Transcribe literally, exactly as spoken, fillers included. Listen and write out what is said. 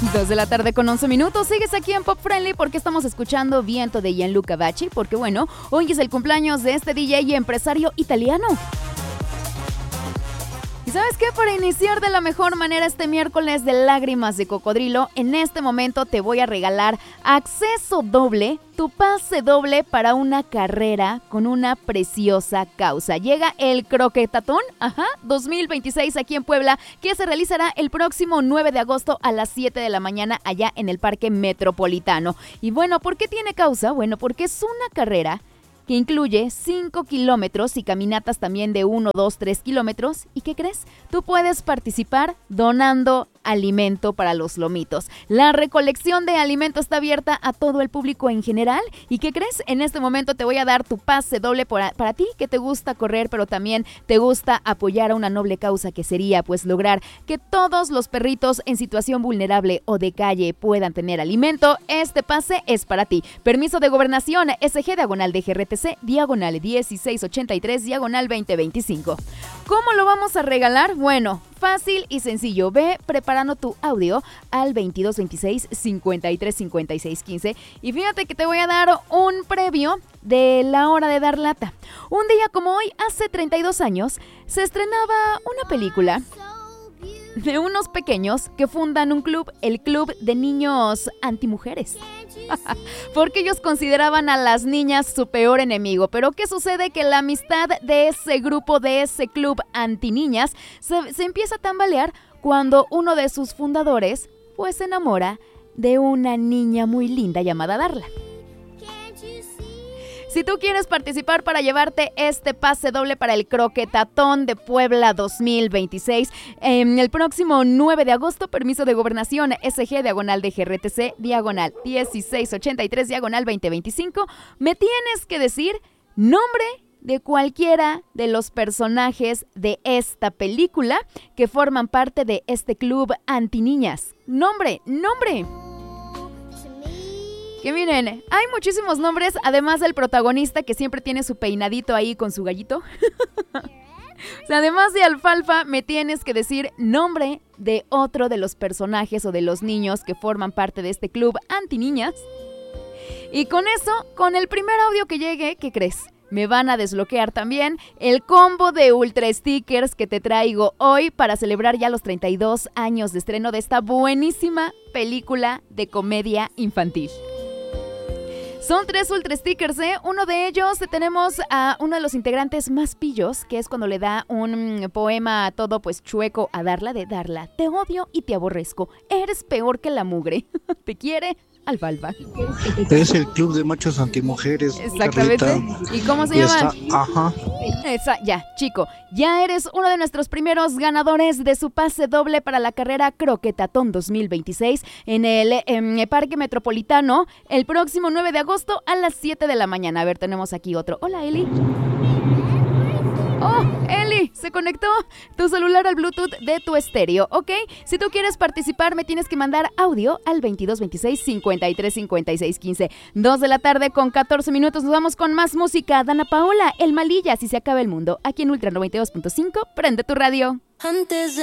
Dos de la tarde con once minutos, sigues aquí en Pop Friendly porque estamos escuchando Viento de Gianluca Bacci, porque bueno, hoy es el cumpleaños de este D J y empresario italiano. ¿Y sabes qué? Para iniciar de la mejor manera este miércoles de Lágrimas de Cocodrilo, en este momento te voy a regalar acceso doble, tu pase doble para una carrera con una preciosa causa. Llega el Croquetatón, ajá, dos mil veintiséis aquí en Puebla, que se realizará el próximo nueve de agosto a las siete de la mañana allá en el Parque Metropolitano. Y bueno, ¿por qué tiene causa? Bueno, porque es una carrera que incluye cinco kilómetros y caminatas también de uno, dos, tres kilómetros. ¿Y qué crees? Tú puedes participar donando alimento para los lomitos. La recolección de alimento está abierta a todo el público en general. ¿Y qué crees? En este momento te voy a dar tu pase doble para, para ti, que te gusta correr, pero también te gusta apoyar a una noble causa, que sería pues lograr que todos los perritos en situación vulnerable o de calle puedan tener alimento. Este pase es para ti. Permiso de gobernación, S G diagonal de G R T C, diagonal dieciséis ochenta y tres, diagonal veinte veinticinco. ¿Cómo lo vamos a regalar? Bueno, fácil y sencillo. Ve preparando tu audio al veintidós veintiséis cincuenta y tres cincuenta y seis quince y fíjate que te voy a dar un previo de la hora de dar lata. Un día como hoy, hace treinta y dos años, se estrenaba una película de unos pequeños que fundan un club, el Club de Niños Antimujeres. Porque ellos consideraban a las niñas su peor enemigo. Pero ¿qué sucede? Que la amistad de ese grupo, de ese club antiniñas, se, se empieza a tambalear cuando uno de sus fundadores pues se enamora de una niña muy linda llamada Darla. Si tú quieres participar para llevarte este pase doble para el Croquetatón de Puebla dos mil veintiséis, en el próximo nueve de agosto, permiso de gobernación, S G diagonal de G R T C, diagonal dieciséis ochenta y tres, diagonal veinte veinticinco, me tienes que decir nombre de cualquiera de los personajes de esta película que forman parte de este club antiniñas. Nombre, nombre. Que miren, hay muchísimos nombres, además del protagonista que siempre tiene su peinadito ahí con su gallito. O sea, además de Alfalfa, me tienes que decir nombre de otro de los personajes o de los niños que forman parte de este club antiniñas. Y con eso, con el primer audio que llegue, ¿qué crees? Me van a desbloquear también el combo de ultra stickers que te traigo hoy para celebrar ya los treinta y dos años de estreno de esta buenísima película de comedia infantil. Son tres ultra stickers, ¿eh? Uno de ellos tenemos a uno de los integrantes más pillos, que es cuando le da un poema todo pues chueco a Darla, de Darla. Te odio y te aborrezco. Eres peor que la mugre. ¿Te quiere? Alfalfa. Es el club de machos antimujeres. Exactamente. Carlita. ¿Y cómo se y llama? Está, ajá. Esa, ya, chico, ya eres uno de nuestros primeros ganadores de su pase doble para la carrera Croquetatón dos mil veintiséis en el, en el Parque Metropolitano el próximo nueve de agosto a las siete de la mañana. A ver, tenemos aquí otro. Hola, Eli. Oh, Eli, se conectó tu celular al Bluetooth de tu estéreo, ¿ok? Si tú quieres participar, me tienes que mandar audio al veintidós veintiséis cincuenta y tres cincuenta y seis quince. Dos de la tarde con catorce minutos, nos vamos con más música. Dana Paola, El Malilla, Si se acaba el mundo, aquí en Ultra noventa y dos punto cinco, prende tu radio. Antes de